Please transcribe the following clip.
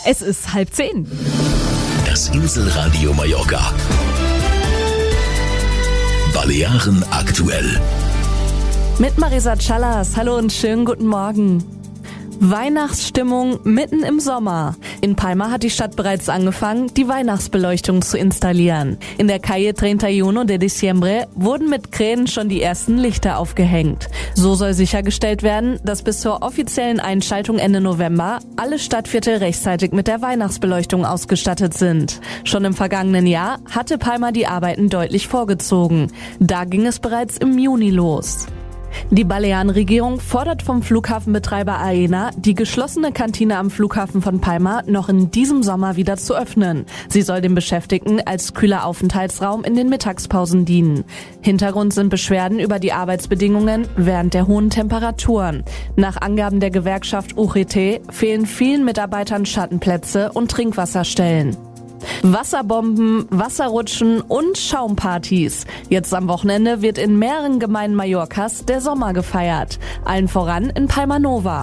Es ist 9:30. Das Inselradio Mallorca. Balearen aktuell. Mit Marisa Callas. Hallo und schönen guten Morgen. Weihnachtsstimmung mitten im Sommer. In Palma hat die Stadt bereits angefangen, die Weihnachtsbeleuchtung zu installieren. In der Calle 31 de Diciembre wurden mit Kränen schon die ersten Lichter aufgehängt. So soll sichergestellt werden, dass bis zur offiziellen Einschaltung Ende November alle Stadtviertel rechtzeitig mit der Weihnachtsbeleuchtung ausgestattet sind. Schon im vergangenen Jahr hatte Palma die Arbeiten deutlich vorgezogen. Da ging es bereits im Juni los. Die Balearenregierung fordert vom Flughafenbetreiber Aena, die geschlossene Kantine am Flughafen von Palma noch in diesem Sommer wieder zu öffnen. Sie soll den Beschäftigten als kühler Aufenthaltsraum in den Mittagspausen dienen. Hintergrund sind Beschwerden über die Arbeitsbedingungen während der hohen Temperaturen. Nach Angaben der Gewerkschaft UGT fehlen vielen Mitarbeitern Schattenplätze und Trinkwasserstellen. Wasserbomben, Wasserrutschen und Schaumpartys. Jetzt am Wochenende wird in mehreren Gemeinden Mallorcas der Sommer gefeiert. Allen voran in Palma Nova.